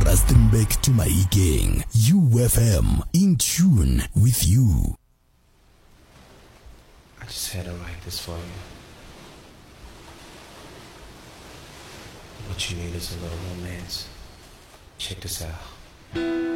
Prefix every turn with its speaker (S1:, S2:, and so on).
S1: Rustenburg to Mahikeng. UFM, in tune with you.
S2: I just had to write this for you. What you need is a little romance. Check this out.